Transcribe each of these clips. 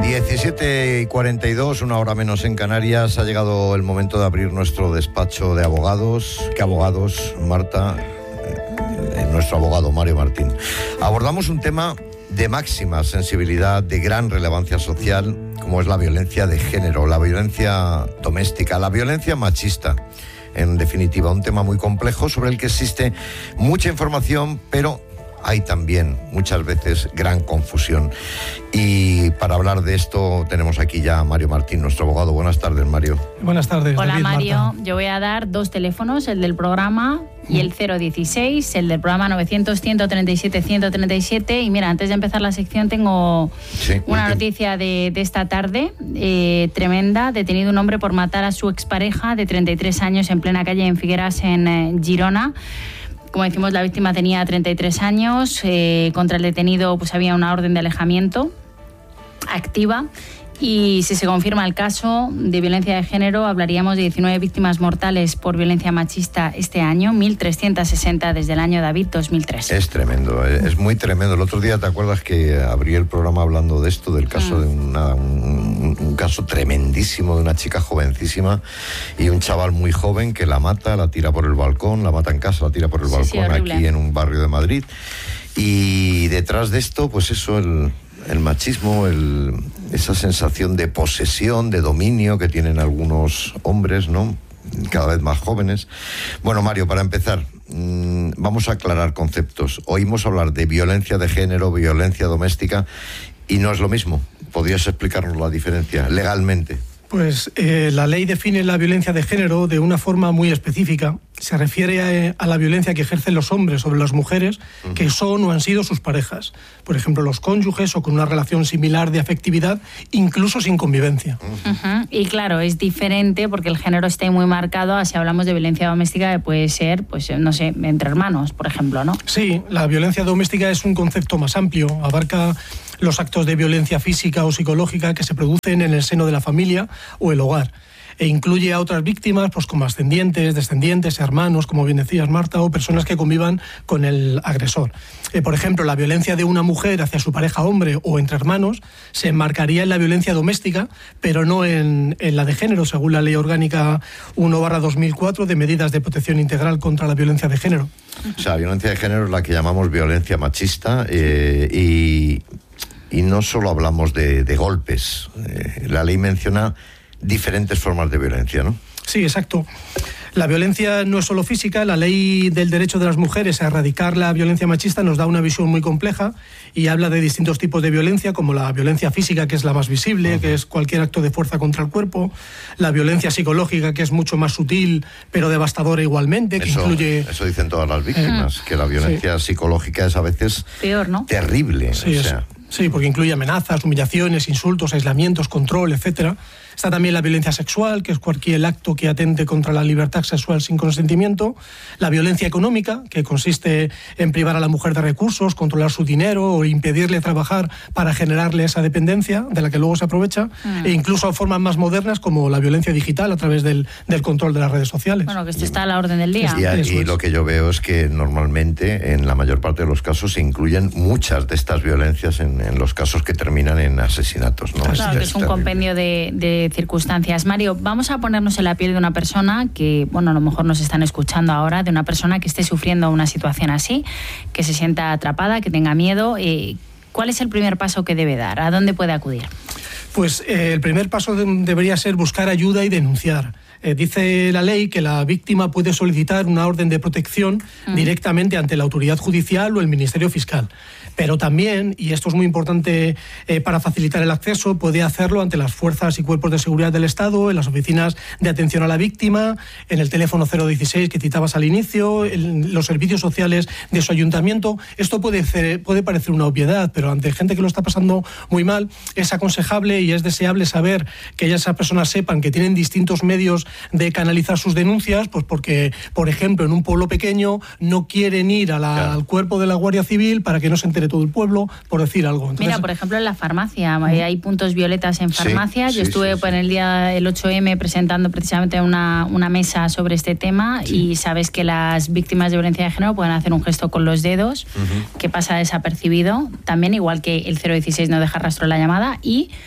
17:42, una hora menos en Canarias. Ha llegado el momento de abrir nuestro despacho de abogados. ¿Qué abogados, Marta? Nuestro abogado Mario Martín. Abordamos un tema de máxima sensibilidad, de gran relevancia social, como es la violencia de género, la violencia doméstica, la violencia machista. En definitiva, un tema muy complejo sobre el que existe mucha información, pero hay también muchas veces gran confusión. Y para hablar de esto tenemos aquí ya a Mario Martín, nuestro abogado. Buenas tardes, Mario. Buenas tardes. Hola, David, Mario. Marta. Yo voy a dar dos teléfonos, el del programa y el 016, el del programa 900-137-137. Y mira, antes de empezar la sección tengo una noticia de esta tarde, tremenda. Detenido un hombre por matar a su expareja de 33 años en plena calle en Figueras, en Girona. Como decimos, la víctima tenía 33 años. Contra el detenido pues había una orden de alejamiento activa. Y si se confirma el caso de violencia de género, hablaríamos de 19 víctimas mortales por violencia machista este año, 1.360 desde el año, David, 2003. Es tremendo, es muy tremendo. El otro día, ¿te acuerdas que abrí el programa hablando de esto, del caso de un caso tremendísimo de una chica jovencísima y un chaval muy joven que la mata, la tira por el balcón, la mata en casa, la tira por el balcón, aquí en un barrio de Madrid. Y detrás de esto, pues eso, el machismo, esa sensación de posesión, de dominio que tienen algunos hombres, ¿no? Cada vez más jóvenes. Bueno, Mario, para empezar, vamos a aclarar conceptos. Oímos hablar de violencia de género, violencia doméstica, y no es lo mismo. ¿Podrías explicarnos la diferencia legalmente? Pues la ley define la violencia de género de una forma muy específica. Se refiere a la violencia que ejercen los hombres sobre las mujeres que son o han sido sus parejas. Por ejemplo, los cónyuges o con una relación similar de afectividad, incluso sin convivencia. Y claro, es diferente porque el género está muy marcado. Si hablamos de violencia doméstica, que puede ser, pues no sé, entre hermanos, por ejemplo, ¿no? Sí, la violencia doméstica es un concepto más amplio. Abarca los actos de violencia física o psicológica que se producen en el seno de la familia o el hogar. E incluye a otras víctimas, pues como ascendientes, descendientes, hermanos, como bien decías, Marta, o personas que convivan con el agresor. Por ejemplo, la violencia de una mujer hacia su pareja hombre o entre hermanos se enmarcaría en la violencia doméstica, pero no en la de género, según la Ley Orgánica 1/2004 de Medidas de Protección Integral contra la Violencia de Género. O sea, violencia de género es la que llamamos violencia machista y no solo hablamos de golpes. La ley menciona diferentes formas de violencia, ¿no? Sí, exacto. La violencia no es solo física. La ley del derecho de las mujeres a erradicar la violencia machista nos da una visión muy compleja y habla de distintos tipos de violencia, como la violencia física, que es la más visible, que es cualquier acto de fuerza contra el cuerpo, la violencia psicológica, que es mucho más sutil, pero devastadora igualmente, que incluye... Eso dicen todas las víctimas, que la violencia psicológica es a veces peor, ¿no? Terrible. Sí, sí, porque incluye amenazas, humillaciones, insultos, aislamientos, control, etcétera. Está también la violencia sexual, que es cualquier acto que atente contra la libertad sexual sin consentimiento. La violencia económica, que consiste en privar a la mujer de recursos, controlar su dinero o impedirle trabajar para generarle esa dependencia de la que luego se aprovecha. E incluso formas más modernas como la violencia digital a través del control de las redes sociales. Bueno, que esto está a la orden del día. Y lo que yo veo es que normalmente, en la mayor parte de los casos, se incluyen muchas de estas violencias en los casos que terminan en asesinatos, ¿no? Claro, que es un compendio de circunstancias. Mario, vamos a ponernos en la piel de una persona que, bueno, a lo mejor nos están escuchando ahora, de una persona que esté sufriendo una situación así, que se sienta atrapada, que tenga miedo. ¿Cuál es el primer paso que debe dar? ¿A dónde puede acudir? Pues el primer paso debería ser buscar ayuda y denunciar. Dice la ley que la víctima puede solicitar una orden de protección directamente ante la autoridad judicial o el Ministerio Fiscal. Pero también, y esto es muy importante para facilitar el acceso, puede hacerlo ante las fuerzas y cuerpos de seguridad del Estado, en las oficinas de atención a la víctima, en el teléfono 016 que citabas al inicio, en los servicios sociales de su ayuntamiento. Esto puede parecer una obviedad, pero ante gente que lo está pasando muy mal, es aconsejable y es deseable saber que esas personas sepan que tienen distintos medios de canalizar sus denuncias, pues porque, por ejemplo, en un pueblo pequeño no quieren ir al cuerpo de la Guardia Civil para que no se entere todo el pueblo, por decir algo. Entonces, mira, por ejemplo, en la farmacia, hay puntos violetas en farmacias. Yo estuve en el día del 8M presentando precisamente una mesa sobre este tema y sabes que las víctimas de violencia de género pueden hacer un gesto con los dedos que pasa desapercibido, también igual que el 016 no deja rastro en la llamada, y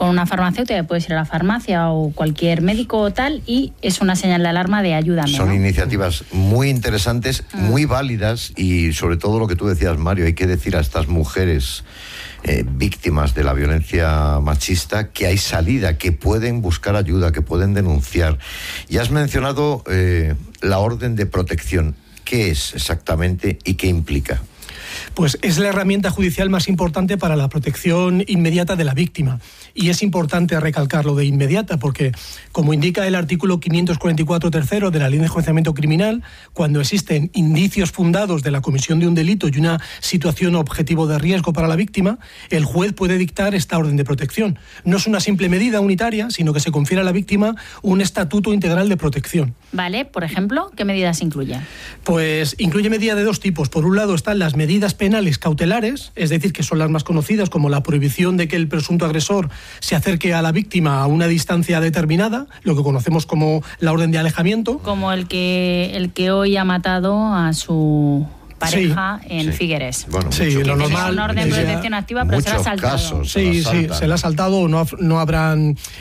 con una farmacéutica, puedes ir a la farmacia o cualquier médico o tal, y es una señal de alarma de ayúdame. Son iniciativas muy interesantes, muy válidas, y sobre todo lo que tú decías, Mario, hay que decir a estas mujeres víctimas de la violencia machista que hay salida, que pueden buscar ayuda, que pueden denunciar. Y has mencionado la orden de protección. ¿Qué es exactamente y qué implica? Pues es la herramienta judicial más importante para la protección inmediata de la víctima. Y es importante recalcarlo de inmediata porque, como indica el artículo 544 tercero de la Ley de Enjuiciamiento Criminal, cuando existen indicios fundados de la comisión de un delito y una situación objetivo de riesgo para la víctima, el juez puede dictar esta orden de protección. No es una simple medida unitaria, sino que se confiere a la víctima un estatuto integral de protección. Vale, por ejemplo, ¿qué medidas incluye? Pues incluye medidas de dos tipos. Por un lado están las medidas penales cautelares, es decir, que son las más conocidas, como la prohibición de que el presunto agresor se acerque a la víctima a una distancia determinada, lo que conocemos como la orden de alejamiento. Como el que hoy ha matado a su pareja en Figueres. Bueno, sí, lo normal. Es una orden de protección activa, pero se la ha saltado. Casos, sí, se la ha saltado o no habrá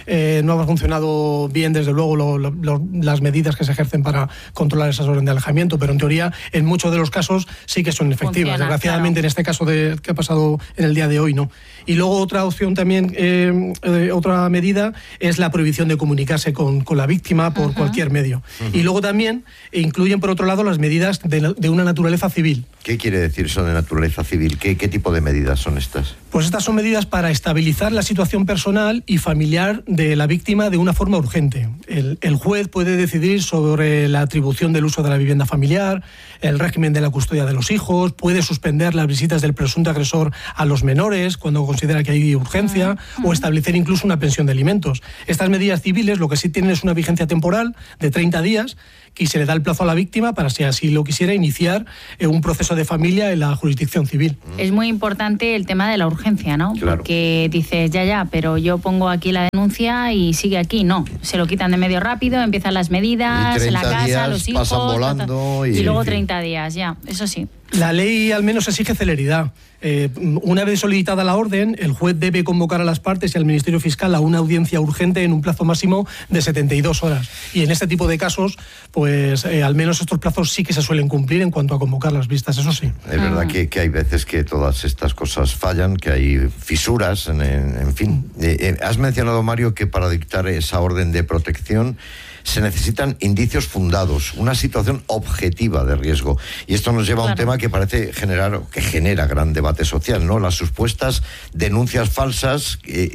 funcionado bien, desde luego, las medidas que se ejercen para controlar esas órdenes de alejamiento, pero en teoría, en muchos de los casos sí que son efectivas. Desgraciadamente, claro. En este caso que ha pasado en el día de hoy, no. Y luego otra opción también, otra medida, es la prohibición de comunicarse con la víctima por cualquier medio. Y luego también incluyen, por otro lado, las medidas de una naturaleza civil. ¿Qué quiere decir eso de naturaleza civil? ¿Qué tipo de medidas son estas? Pues estas son medidas para estabilizar la situación personal y familiar de la víctima de una forma urgente. El juez puede decidir sobre la atribución del uso de la vivienda familiar, el régimen de la custodia de los hijos, puede suspender las visitas del presunto agresor a los menores cuando considera que hay urgencia, o establecer incluso una pensión de alimentos. Estas medidas civiles lo que sí tienen es una vigencia temporal de 30 días, y se le da el plazo a la víctima para, si así lo quisiera, iniciar un proceso de familia en la jurisdicción civil. Es muy importante el tema de la urgencia, ¿no? Claro. Porque dices, ya, pero yo pongo aquí la denuncia y sigue aquí. No, se lo quitan de medio rápido, empiezan las medidas, en la casa, los hijos... pasan volando y luego 30 días, ya, eso sí. La ley al menos exige celeridad. Una vez solicitada la orden, el juez debe convocar a las partes y al Ministerio Fiscal a una audiencia urgente en un plazo máximo de 72 horas. Y en este tipo de casos, pues al menos estos plazos sí que se suelen cumplir en cuanto a convocar las vistas, eso sí. Es verdad que hay veces que todas estas cosas fallan, que hay fisuras, en fin. Has mencionado, Mario, que para dictar esa orden de protección se necesitan indicios fundados, una situación objetiva de riesgo. Y esto nos lleva a un tema que parece genera gran debate social, ¿no? Las supuestas denuncias falsas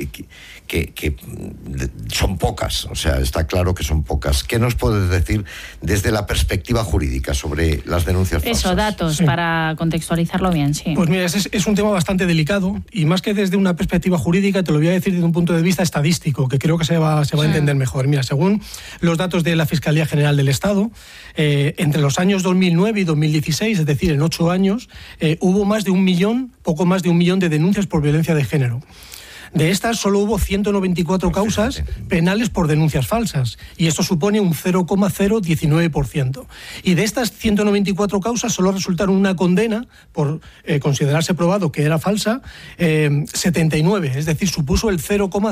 que son pocas, o sea, está claro que son pocas. ¿Qué nos puedes decir desde la perspectiva jurídica sobre las denuncias falsas? Eso, datos, para contextualizarlo bien, sí. Pues mira, es un tema bastante delicado, y más que desde una perspectiva jurídica, te lo voy a decir desde un punto de vista estadístico, que creo que se va a entender mejor. Mira, según los datos de la Fiscalía General del Estado, entre los años 2009 y 2016, es decir, en 8 años, hubo poco más de un millón de denuncias por violencia de género. De estas solo hubo 194 causas penales por denuncias falsas, y esto supone un 0,019%. Y de estas 194 causas solo resultaron una condena por considerarse probado que era falsa, 79, es decir, supuso el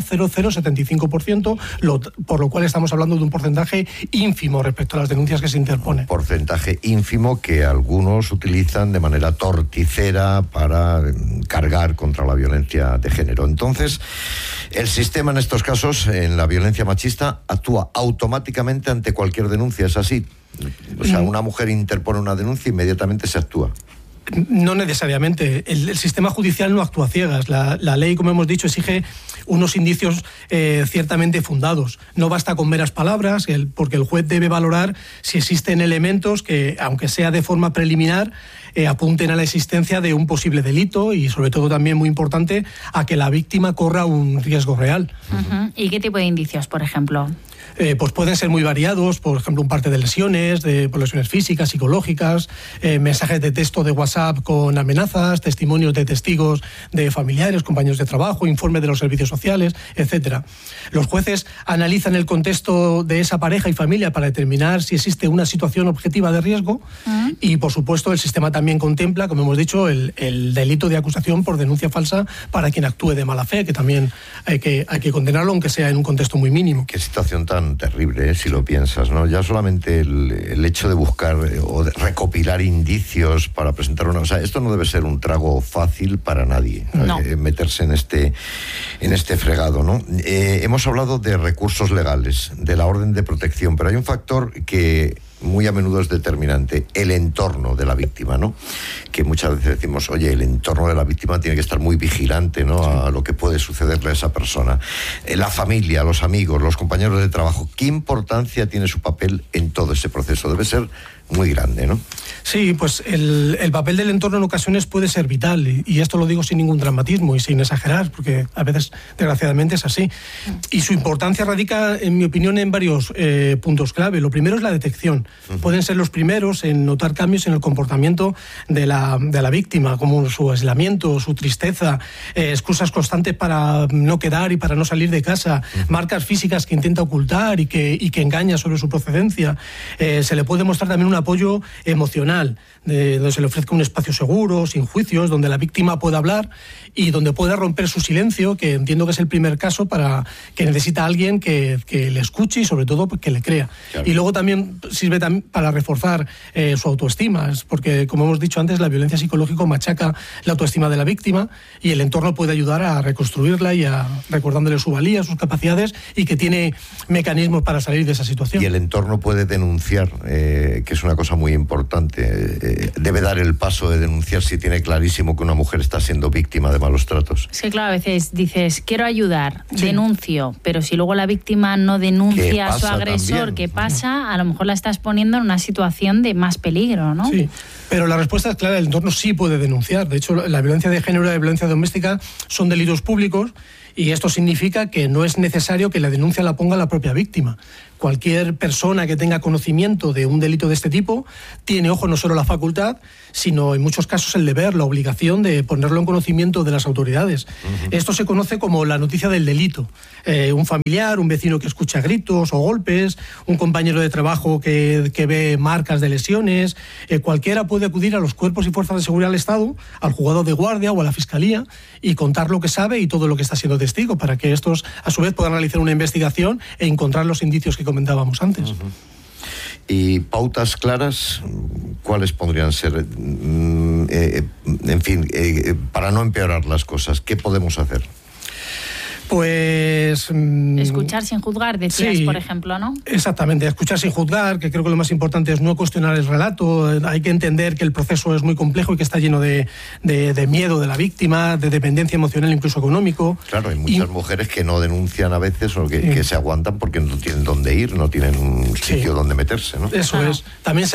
0,0075%, por lo cual estamos hablando de un porcentaje ínfimo respecto a las denuncias que se interponen. Porcentaje ínfimo que algunos utilizan de manera torticera para cargar contra la violencia de género. Entonces, el sistema en estos casos, en la violencia machista, actúa automáticamente ante cualquier denuncia, ¿es así? O sea, una mujer interpone una denuncia e inmediatamente se actúa. No necesariamente. El sistema judicial no actúa a ciegas. La ley, como hemos dicho, exige unos indicios ciertamente fundados. No basta con meras palabras, porque el juez debe valorar si existen elementos que, aunque sea de forma preliminar, apunten a la existencia de un posible delito, y sobre todo también, muy importante, a que la víctima corra un riesgo real. ¿Y qué tipo de indicios, por ejemplo? Pues pueden ser muy variados, por ejemplo, un parte de lesiones, por lesiones físicas, psicológicas, mensajes de texto de WhatsApp con amenazas, testimonios de testigos de familiares, compañeros de trabajo, informes de los servicios sociales, etcétera. Los jueces analizan el contexto de esa pareja y familia para determinar si existe una situación objetiva de riesgo, y, por supuesto, el sistema también también contempla, como hemos dicho, el delito de acusación por denuncia falsa para quien actúe de mala fe, que también hay que condenarlo, aunque sea en un contexto muy mínimo. Qué situación tan terrible, si lo piensas, ¿no? Ya solamente el hecho de buscar o de recopilar indicios para presentar una... O sea, esto no debe ser un trago fácil para nadie, no. Meterse en este fregado, ¿no? Hemos hablado de recursos legales, de la orden de protección, pero hay un factor que muy a menudo es determinante, el entorno de la víctima, ¿no? Que muchas veces decimos, oye, el entorno de la víctima tiene que estar muy vigilante, ¿no? A lo que puede sucederle a esa persona. La familia, los amigos, los compañeros de trabajo, ¿qué importancia tiene su papel en todo ese proceso? Debe ser muy grande, ¿no? Sí, pues el papel del entorno en ocasiones puede ser vital, y esto lo digo sin ningún dramatismo y sin exagerar, porque a veces, desgraciadamente, es así. Y su importancia radica, en mi opinión, en varios puntos clave. Lo primero es la detección. Pueden ser los primeros en notar cambios en el comportamiento de la víctima, como su aislamiento, su tristeza, excusas constantes para no quedar y para no salir de casa, marcas físicas que intenta ocultar y que engaña sobre su procedencia. Se le puede mostrar también un apoyo emocional, donde se le ofrezca un espacio seguro, sin juicios, donde la víctima pueda hablar y donde pueda romper su silencio, que entiendo que es el primer caso para que necesita a alguien que le escuche y sobre todo que le crea. Claro. Y luego también sirve para reforzar su autoestima, porque como hemos dicho antes, la violencia psicológica machaca la autoestima de la víctima y el entorno puede ayudar a reconstruirla y a recordándole su valía, sus capacidades y que tiene mecanismos para salir de esa situación. Y el entorno puede denunciar, que es una cosa muy importante. Debe dar el paso de denunciar si tiene clarísimo que una mujer está siendo víctima de malos tratos. Sí, claro, a veces dices, quiero ayudar, denuncio, pero si luego la víctima no denuncia a su agresor, también? ¿Qué pasa? A lo mejor la estás poniendo en una situación de más peligro, ¿no? Sí, pero la respuesta es clara, el entorno sí puede denunciar. De hecho, la violencia de género y la violencia doméstica son delitos públicos y esto significa que no es necesario que la denuncia la ponga la propia víctima. Cualquier persona que tenga conocimiento de un delito de este tipo tiene, ojo, no solo la facultad, sino en muchos casos el deber, la obligación de ponerlo en conocimiento de las autoridades. Esto se conoce como la noticia del delito. Un familiar, un vecino que escucha gritos o golpes, un compañero de trabajo que ve marcas de lesiones, cualquiera puede acudir a los cuerpos y fuerzas de seguridad del Estado, al juzgado de guardia o a la fiscalía y contar lo que sabe y todo lo que está siendo testigo, para que estos a su vez puedan realizar una investigación e encontrar los indicios que comentábamos antes. Y pautas claras, ¿cuáles podrían ser? En fin, para no empeorar las cosas, ¿qué podemos hacer? Pues... escuchar sin juzgar, decías, sí, por ejemplo, ¿no? Exactamente, escuchar sin juzgar, que creo que lo más importante es no cuestionar el relato. Hay que entender que el proceso es muy complejo y que está lleno de miedo de la víctima, de dependencia emocional, incluso económico. Claro, hay muchas mujeres que no denuncian a veces o que se aguantan porque no tienen dónde ir, no tienen un sitio donde meterse, ¿no? Eso es. También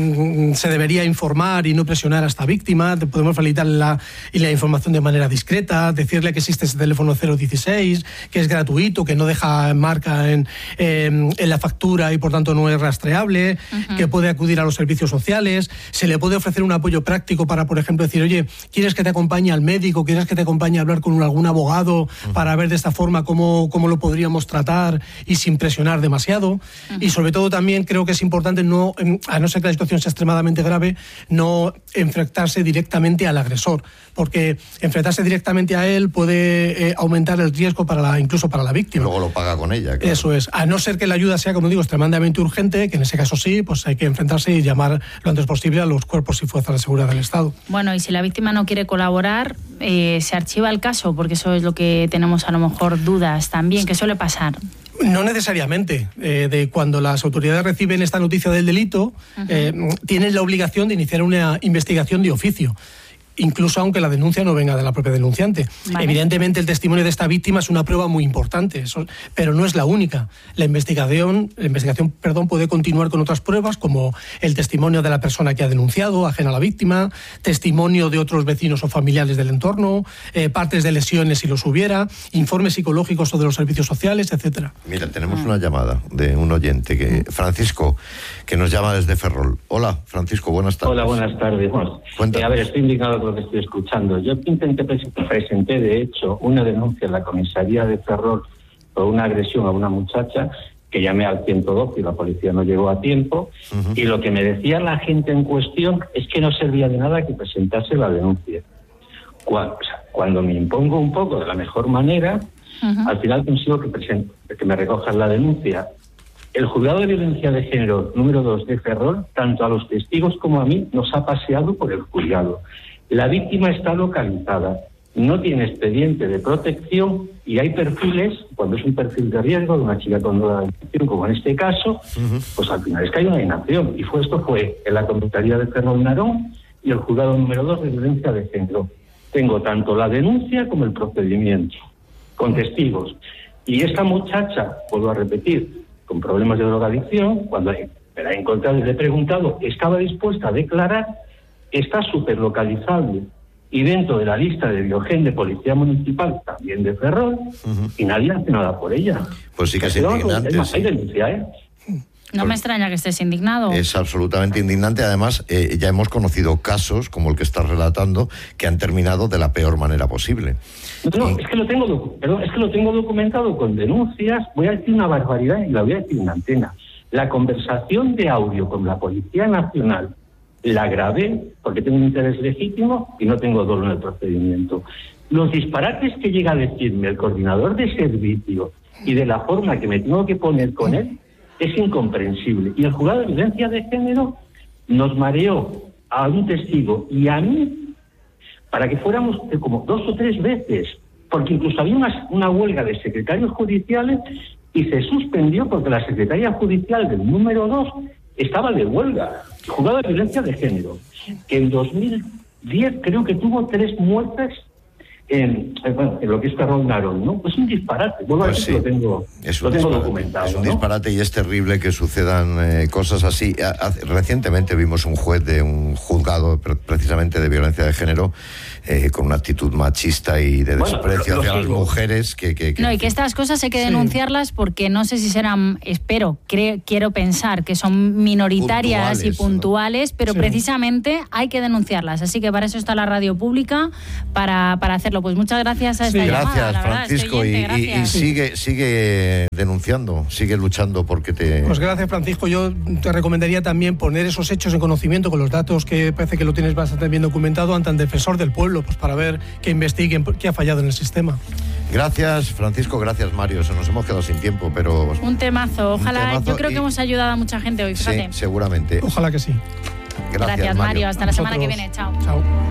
se debería informar y no presionar a esta víctima. Podemos facilitar la información de manera discreta, decirle que existe ese teléfono 016, que es gratuito, que no deja marca en la factura y por tanto no es rastreable, que puede acudir a los servicios sociales. Se le puede ofrecer un apoyo práctico para, por ejemplo, decir, oye, ¿quieres que te acompañe al médico? ¿Quieres que te acompañe a hablar con algún abogado para ver de esta forma cómo lo podríamos tratar y sin presionar demasiado? Y sobre todo también creo que es importante, a no ser que la situación sea extremadamente grave, no enfrentarse directamente al agresor, porque enfrentarse directamente a él puede aumentar el riesgo incluso para la víctima. Luego lo paga con ella, claro. Eso es. A no ser que la ayuda sea, como digo, extremadamente urgente, que en ese caso sí, pues hay que enfrentarse y llamar lo antes posible a los cuerpos y fuerzas de seguridad del Estado. Bueno, y si la víctima no quiere colaborar, se archiva el caso, porque eso es lo que tenemos a lo mejor dudas también, que suele pasar. No necesariamente. Cuando las autoridades reciben esta noticia del delito, tienen la obligación de iniciar una investigación de oficio, incluso aunque la denuncia no venga de la propia denunciante. Vale. Evidentemente el testimonio de esta víctima es una prueba muy importante, pero no es la única. La investigación, puede continuar con otras pruebas, como el testimonio de la persona que ha denunciado, ajena a la víctima, testimonio de otros vecinos o familiares del entorno, partes de lesiones si los hubiera, informes psicológicos o de los servicios sociales, etcétera. Mira, tenemos una llamada de un oyente, Francisco, que nos llama desde Ferrol. Hola, Francisco, buenas tardes. Hola, buenas tardes. A ver, estoy indicado que estoy escuchando. Yo presenté, de hecho, una denuncia en la comisaría de Ferrol por una agresión a una muchacha que llamé al 112 y la policía no llegó a tiempo, y lo que me decía la gente en cuestión es que no servía de nada que presentase la denuncia. Cuando me impongo un poco de la mejor manera, al final consigo que me recojan la denuncia. El juzgado de violencia de género número 2 de Ferrol, tanto a los testigos como a mí, nos ha paseado por el juzgado. La víctima está localizada, no tiene expediente de protección y hay perfiles, cuando es un perfil de riesgo de una chica con drogadicción, como en este caso, pues al final es que hay una inacción. Y esto fue en la comisaría de Ferrol Narón y el juzgado número 2 de violencia de género. Tengo tanto la denuncia como el procedimiento, con testigos. Y esta muchacha, vuelvo a repetir, con problemas de drogadicción, cuando me la he encontrado y le he preguntado, estaba dispuesta a declarar, está superlocalizable y dentro de la lista de Biogen de Policía Municipal, también de Ferrol, y nadie hace nada por ella. Pues sí que es indignante. Hay denuncia, ¿eh? No me extraña que estés indignado. Es absolutamente indignante. Además, ya hemos conocido casos, como el que estás relatando, que han terminado de la peor manera posible. No, es que lo tengo documentado con denuncias. Voy a decir una barbaridad y la voy a decir en antena. La conversación de audio con la Policía Nacional la grabé porque tengo un interés legítimo y no tengo dolo en el procedimiento. Los disparates que llega a decirme el coordinador de servicio y de la forma que me tengo que poner con él es incomprensible. Y el juzgado de violencia de género nos mareó a un testigo y a mí para que fuéramos como 2 o 3 veces, porque incluso había una huelga de secretarios judiciales y se suspendió porque la secretaria judicial del número 2 estaba de huelga. El juzgado de violencia de género, que en 2010 creo que tuvo 3 muertes en lo que es Ferrol Narón, ¿no? Pues un disparate. Vuelvo a decir, lo tengo documentado. Es un disparate y es terrible que sucedan cosas así. Recientemente vimos un juez de un juzgado precisamente de violencia de género con una actitud machista y de desprecio hacia las mujeres. No, y que estas cosas hay que denunciarlas porque no sé si serán, quiero pensar que son minoritarias y puntuales, ¿no? Pero precisamente hay que denunciarlas. Así que para eso está la radio pública, para hacerlo. Pues muchas gracias a esta llamada. Gracias, Francisco. Y sigue denunciando, sigue luchando porque te... Pues gracias, Francisco. Yo te recomendaría también poner esos hechos en conocimiento con los datos que parece que lo tienes bastante bien documentado ante el defensor del pueblo, pues para ver que investiguen qué ha fallado en el sistema. Gracias, Francisco. Gracias, Mario. Se nos hemos quedado sin tiempo, pero... Un temazo. Ojalá, yo creo que hemos ayudado a mucha gente hoy, fíjate. Sí, seguramente. Ojalá que sí. Gracias, Mario. Hasta la semana que viene. Chao. Chao.